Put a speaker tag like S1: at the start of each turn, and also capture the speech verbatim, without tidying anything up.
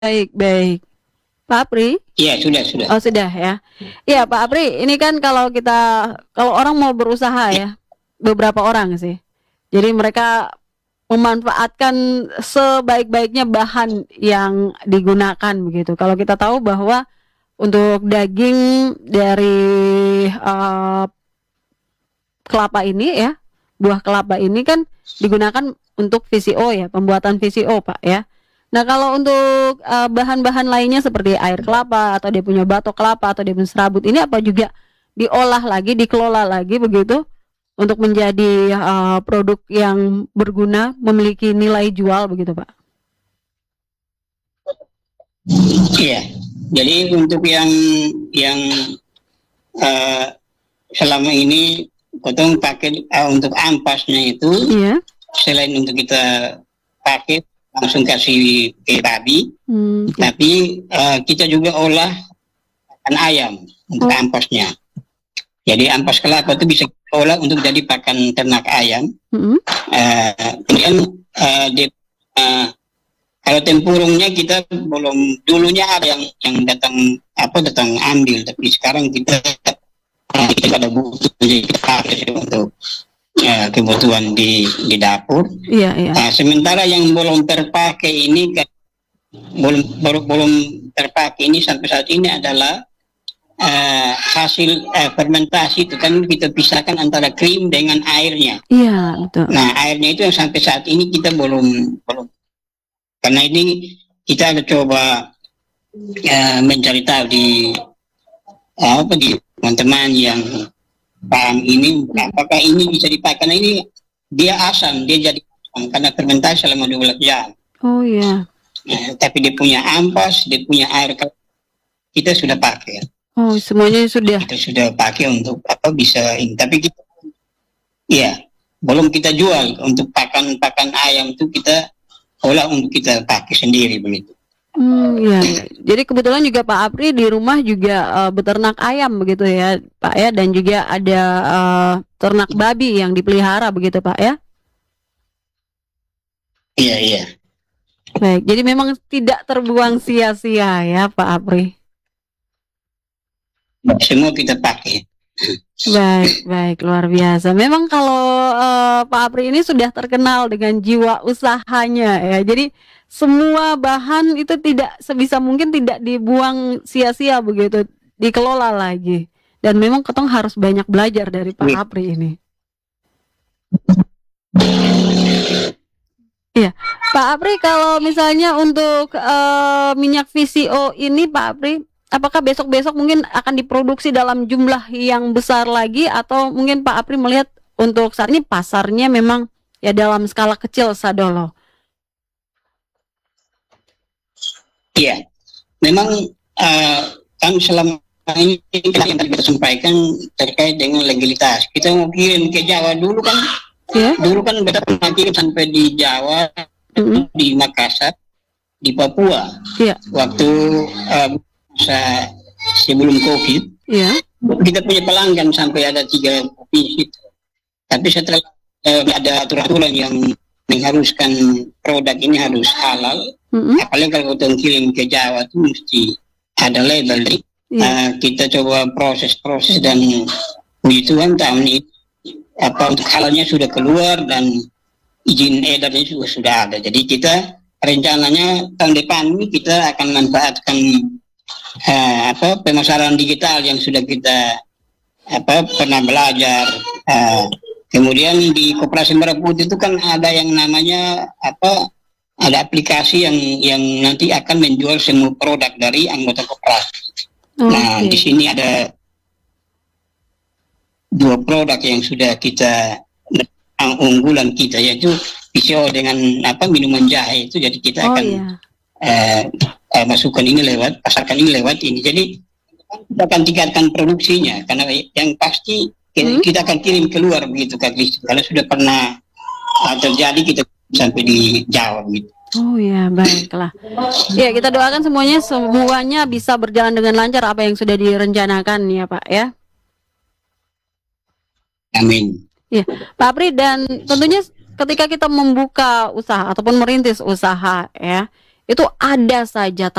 S1: Baik, baik. Pak Apri?
S2: Iya, sudah, sudah.
S1: Oh, sudah ya. Iya, Pak Apri, ini kan kalau kita kalau orang mau berusaha ya, beberapa orang sih. Jadi mereka memanfaatkan sebaik-baiknya bahan yang digunakan begitu. Kalau kita tahu bahwa untuk daging dari uh, kelapa ini ya, buah kelapa ini kan digunakan untuk V C O ya, pembuatan V C O Pak ya. Nah kalau untuk uh, bahan-bahan lainnya seperti air kelapa atau dia punya batok kelapa atau dia punya serabut ini apa juga diolah lagi, dikelola lagi begitu untuk menjadi uh, produk yang berguna, memiliki nilai jual begitu Pak?
S2: Iya, jadi untuk yang yang uh, selama ini potong pakai uh, untuk ampasnya itu, iya. Selain untuk kita pakai langsung kasih ke babi, hmm, tapi uh, kita juga olah pakan ayam untuk oh. ampasnya. Jadi ampas kelapa itu bisa kita olah untuk jadi pakan ternak ayam. Hmm. Uh, kemudian uh, di, uh, kalau tempurungnya kita belum, dulunya ada yang yang datang apa datang ambil, tapi sekarang kita uh, kita ada butuh jadi kita pakai untuk Ya, kebutuhan di di dapur. Iya, iya. Nah, sementara yang belum terpakai ini kan, belum baru belum terpakai ini sampai saat ini adalah uh, hasil uh, fermentasi itu kan kita pisahkan antara krim dengan airnya. Iya, betul. Nah, airnya itu yang sampai saat ini kita belum belum karena ini kita ada coba uh, mencari tahu di uh, apa di teman-teman yang paham ini apakah ini bisa dipakai. Karena ini dia asam, dia jadi asam karena fermentasi selama dua belas jam. Oh iya. Nah, tapi dia punya ampas, dia punya air, kita sudah pakai. Oh, semuanya sudah. Kita sudah pakai untuk apa bisa ini. Tapi kita, ya belum kita jual untuk pakan-pakan ayam itu kita olah untuk kita pakai sendiri begitu. Hmm, ya. Jadi kebetulan juga Pak Apri di rumah juga uh, beternak ayam begitu ya Pak ya, dan juga ada uh, ternak babi yang dipelihara begitu Pak ya? Iya, iya. Baik, jadi memang tidak terbuang sia-sia ya Pak Apri? Semua kita pakai. Baik, baik, luar biasa. Memang kalau uh, Pak Apri ini sudah terkenal dengan jiwa usahanya ya. Jadi semua bahan itu tidak sebisa mungkin tidak dibuang sia-sia begitu, dikelola lagi. Dan memang ketong harus banyak belajar dari Pak Apri ini. Iya, Pak Apri kalau misalnya untuk uh, minyak V C O ini Pak Apri, apakah besok-besok mungkin akan diproduksi dalam jumlah yang besar lagi atau mungkin Pak Apri melihat untuk saat ini pasarnya memang ya dalam skala kecil sadolo? Iya, memang uh, kan selama ini yang tadi kita sampaikan terkait dengan legalitas. Kita mau kirim ke Jawa dulu kan, yeah. dulu kan kita pernah kirim sampai di Jawa, mm-hmm. di Makassar, di Papua. Yeah. Waktu uh, sebelum COVID, yeah. kita punya pelanggan sampai ada tiga provinsi. Tapi setelah uh, ada aturan-aturan yang mengharuskan produk ini harus halal, mm-hmm. apalagi kalau kita kirim ke Jawa itu mesti ada label. Yeah. Uh, kita coba proses-proses dan puji Tuhan tahun ini apa untuk halalnya sudah keluar dan izin edarnya juga sudah ada. Jadi kita rencananya tahun depan ini kita akan manfaatkan uh, apa pemasaran digital yang sudah kita apa pernah belajar. Uh, Kemudian di Koperasi Merah Putih itu kan ada yang namanya apa? Ada aplikasi yang yang nanti akan menjual semua produk dari anggota koperasi. Okay. Nah, di sini ada dua produk yang sudah kita unggulan kita, yaitu V C O dengan apa minuman jahe itu. Jadi kita oh, akan yeah. eh, eh, masukkan ini lewat pasarkan ini lewat ini. Jadi kita akan tingkatkan produksinya karena yang pasti Hmm? kita akan kirim keluar begitu Kak Kristi. Kalau sudah pernah uh, terjadi kita sampai di Jawa gitu. Oh ya, baiklah. Ya, kita doakan semuanya semuanya bisa berjalan dengan lancar apa yang sudah direncanakan ya Pak ya. Amin. Ya, Pak Apri, dan tentunya ketika kita membuka usaha ataupun merintis usaha ya,
S1: itu ada saja